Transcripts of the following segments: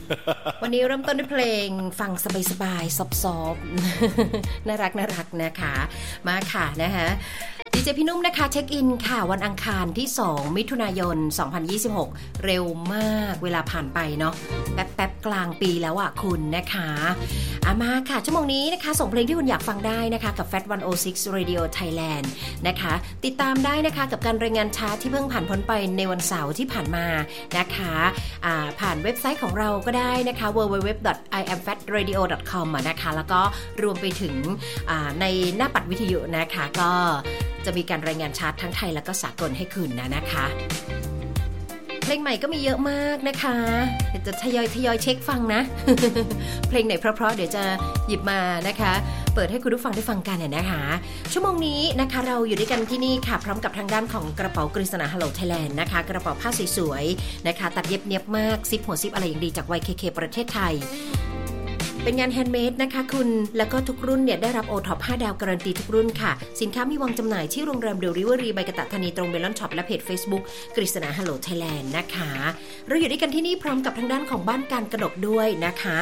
วันนี้เริ่มต้นด้วยเพลงฟังสบายๆซอฟๆ น่ารักนะคะมาค่ะนะคะดีเจพี่นุ่มนะคะเช็คอินค่ะวันอังคารที่2มิถุนายน2026เร็วมากเวลาผ่านไปเนาะแป๊บกลางปีแล้วอ่ะคุณนะคะมาค่ะชั่วโมงนี้นะคะส่งเพลงที่คุณอยากฟังได้นะคะกับ Fat 106 Radio Thailand นะคะติดตามได้นะคะกับการรายงานชาร์ตที่เพิ่งผ่านพ้นไปในวันเสาร์ที่ผ่านมานะคะผ่านเว็บไซต์ของเราก็ได้นะคะ www.iamfatradio.com นะคะแล้วก็รวมไปถึงในหน้าปัดวิทยุนะคะก็จะมีการรายงานชาร์ตทั้งไทยแล้วก็สากลให้คุณนะคะเพลงใหม่ก็มีเยอะมากนะคะเดี๋ยวจะทยอยเช็คฟังนะ เพลงไหนเพราะๆเดี๋ยวจะหยิบมานะคะเปิดให้คุณผู้ฟังได้ฟังกันนะคะชั่วโมงนี้นะคะเราอยู่ด้วยกันที่นี่ค่ะพร้อมกับทางด้านของกระเป๋ากฤษณา Hello Thailand นะคะกระเป๋าผ้าสวยๆนะคะตัดเย็บเนียบมากซิปหัวซิปอะไรอย่างดีจาก YKK ประเทศไทยเป็นงานแฮนด์เมดนะคะคุณแล้วก็ทุกรุ่นเนี่ยได้รับ O-Top 5 ดาวการันตีทุกรุ่นค่ะสินค้ามีวางจำหน่ายที่โรงแรมเดลิเวอรี่ใบกระตะธานีตรงเมลอนช็อปและเพจ Facebook กฤษณา Hello Thailand นะคะเราอยู่ด้วยกันที่นี่พร้อมกับทางด้านของบ้านการกนกด้วยนะคะ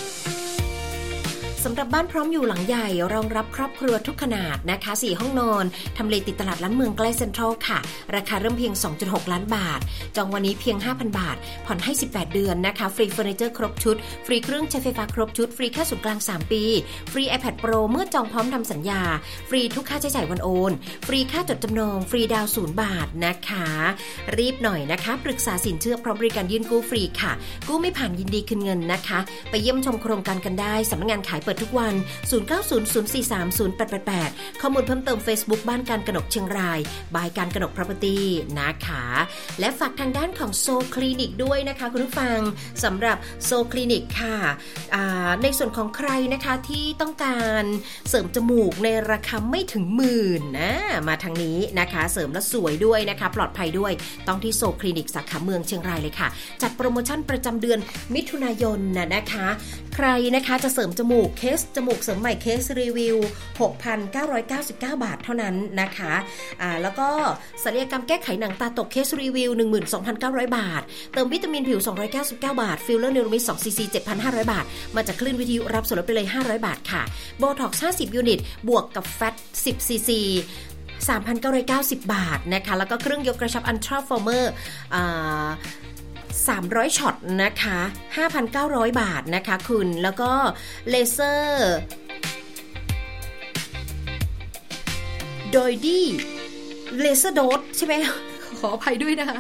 สำหรับบ้านพร้อมอยู่หลังใหญ่รองรับครอบครัวทุกขนาดนะคะ4ห้องนอนทำเลติดตลาดล้านเมืองใกล้เซ็นทรัลค่ะราคาเริ่มเพียง 2.6 ล้านบาทจองวันนี้เพียง 5,000 บาทผ่อนให้18เดือนนะคะฟรีเฟอร์นิเจอร์ครบชุดฟรีเครื่องใช้ไฟฟ้าครบชุดฟรีค่าส่วนกลาง3ปีฟรี iPad Pro เมื่อจองพร้อมทำสัญญาฟรีทุกค่าใช้จ่ายวันโอนฟรีค่าจดจำนองฟรีดาว0 บาทนะคะรีบหน่อยนะคะปรึกษาสินเชื่อพร้อมบริการยื่นกู้ฟรีค่ะกู้ไม่ผ่านยินดีคืนเงินนะคะไปเยี่ยมชมโครงการกันได้สำนักงานขายเปิดทุกวัน0900430888ข้อมูลเพิ่มเติม Facebook บ้านการกนกเชียงรายบายการกนก Property นะคะและฝากทางด้านของโซคลินิกด้วยนะคะคุณผู้ฟังสำหรับโซคลินิกค่ะในส่วนของใครนะคะที่ต้องการเสริมจมูกในราคาไม่ถึงหมื่นนะมาทางนี้นะคะเสริมแล้วสวยด้วยนะคะปลอดภัยด้วยต้องที่โซคลินิกสาขาเมืองเชียงรายเลยค่ะจัดโปรโมชั่นประจำเดือนมิถุนายนนะคะใครนะคะจะเสริมจมูกเคสจมูกเสริมใหม่เคสรีวิว 6,999 บาทเท่านั้นนะคะแล้วก็ศัลยกรรมแก้ไขหนังตาตกเคสรีวิว 12,900 บาทเติมวิตามินผิว299 บาทฟิลเลอร์เนโรมิด2 cc 7,500 บาทมาจากคลื่นวิทยุรับส่วนลดไปเลย500 บาทค่ะโบท็อกซ์50 ยูนิตบวกกับแฟต10 cc 3,990 บาทนะคะแล้วก็เครื่องยกกระชับอัลตราฟอร์เมอร์300ช็อตนะคะ 5,900 บาทนะคะคุณแล้วก็เลเซอร์โดยดีเลเซอร์โดสใช่ไหมขออภัยด้วยนะคะ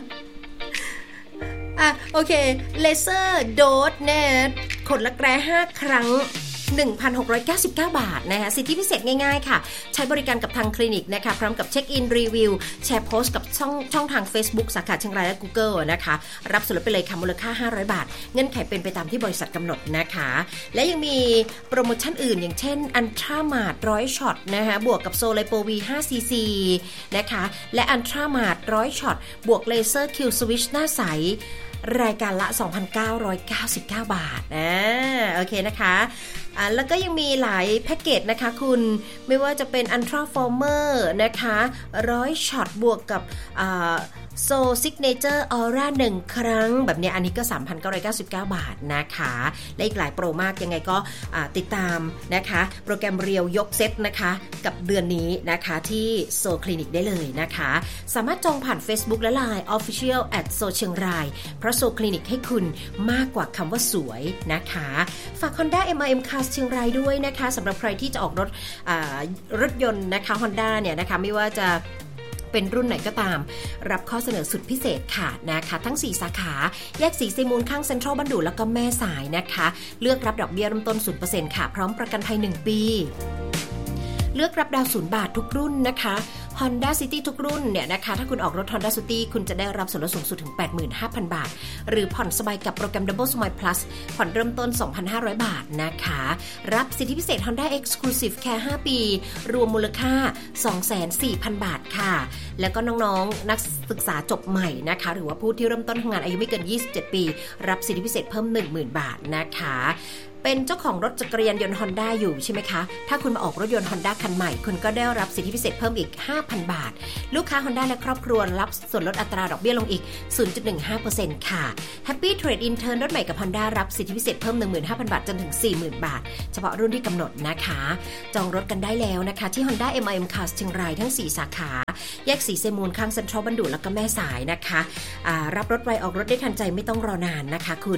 โอเคเลเซอร์โดสเนี่ยขนรักแร้5 ครั้ง 1,699 บาทนะคะสิทธิพิเศษง่ายๆค่ะใช้บริการกับทางคลินิกนะคะพร้อมกับเช็คอินรีวิวแชร์โพสต์กับช่องทาง Facebook สาขาเชียงรายและ Google นะคะรับส่วนลดไปเลยค่ะมูลค่า500 บาทเงื่อนไขเป็นไปตามที่บริษัทกำหนดนะคะและยังมีโปรโมชั่นอื่นอย่างเช่นอันทรามาด100ช็อตนะคะบวกกับโซไลโปวี5 cc นะคะและอันทรามาด100ช็อตบวกเลเซอร์คิวสวิชหน้าใสรายการละ 2,999 บาทโอเคนะคะแล้วก็ยังมีหลายแพ็กเกจนะคะคุณไม่ว่าจะเป็นอัลตราฟอร์เมอร์นะคะ100ช็อตบวกกับโซซิกเนเจอร์ออร่า1 ครั้งแบบนี้อันนี้ก็ 3,999 บาทนะคะและอีกหลายโปรมากยังไงก็ติดตามนะคะโปรแกรมเรียวยกเซตนะคะกับเดือนนี้นะคะที่โซคลินิกได้เลยนะคะสามารถจองผ่าน Facebook และ Line Official @so เชียงรายเพราะโซคลินิกให้คุณมากกว่าคำว่าสวยนะคะฝาก Honda MRM Cars เชียงรายด้วยนะคะสำหรับใครที่จะออกรถยนต์นะคะ Honda เนี่ยนะคะไม่ว่าจะเป็นรุ่นไหนก็ตามรับข้อเสนอสุดพิเศษค่ะนะคะทั้ง4สาขาแยกสีเซมูลข้างเซ็นทรัลบัณฑุแล้วก็แม่สายนะคะเลือกรับดอกเบี้ยเริ่มต้น 0% ค่ะพร้อมประกันภัย1 ปีเลือกรับดาว0 บาททุกรุ่นนะคะ Honda City ทุกรุ่นเนี่ยนะคะถ้าคุณออกรถ Honda City คุณจะได้รับส่วนลดสูงสุดถึง 85,000 บาทหรือผ่อนสบายกับโปรแกรม Double Smile Plus ผ่อนเริ่มต้น 2,500 บาทนะคะรับสิทธิพิเศษ Honda Exclusive Care 5 ปีรวมมูลค่า 240,000 บาทค่ะแล้วก็น้องๆนักศึกษาจบใหม่นะคะหรือว่าผู้ที่เริ่มต้นทำงานอายุไม่เกิน27 ปีรับสิทธิพิเศษเพิ่ม 10,000 บาทนะคะเป็นเจ้าของรถจักรยานยนต์ Honda อยู่ใช่ไหมคะถ้าคุณมาออกรถยนต์ Honda คันใหม่คุณก็ได้รับสิทธิพิเศษเพิ่มอีก 5,000 บาทลูกค้า Honda และครอบครัวรับส่วนลดอัตราดอกเบี้ยลงอีก 0.15% ค่ะ Happy Trade In Turn รถใหม่กับ Honda รับสิทธิพิเศษเพิ่ม 15,000 บาทจนถึง 40,000 บาทเฉพาะรุ่นที่กำหนดนะคะจองรถกันได้แล้วนะคะที่ Honda MIM Cars เชียงรายทั้ง4สาขาแยกสีเซมูลข้างเซ็นทรัลบัณฑุแล้วก็แม่สายนะคะรับรถไวออกรถได้ทันใจไม่ต้องรอนานนะคะคุณ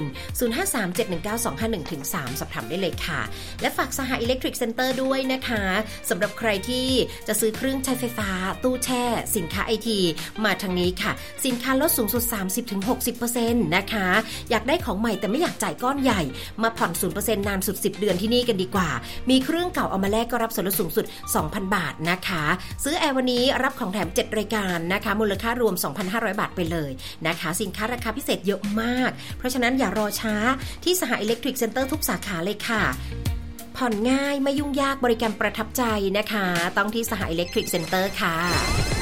0537192513 สอบถามได้เลยค่ะและฝากสหอิเล็กทริกเซ็นเตอร์ด้วยนะคะสำหรับใครที่จะซื้อเครื่องใช้ไฟฟ้าตู้แช่สินค้าไอทีมาทางนี้ค่ะสินค้าลดสูงสุด 30-60% นะคะอยากได้ของใหม่แต่ไม่อยากจ่ายก้อนใหญ่มาผ่อน 0% นานสุด10 เดือนที่นี่กันดีกว่ามีเครื่องเก่าเอามาแลกก็รับส่วนลดสูงสุด 2,000 บาทนะคะซื้อแอร์วันนี้รับของแถม7รายการนะคะมูลค่ารวม 2,500 บาทไปเลยนะคะสินค้าราคาพิเศษเยอะมากเพราะฉะนั้นอย่ารอช้าที่สหอิเล็กทริกเซ็นเตอร์ทุกสาขาเลยค่ะผ่อนง่ายไม่ยุ่งยากบริการประทับใจนะคะต้องที่สหอิเล็กทริกเซ็นเตอร์ค่ะ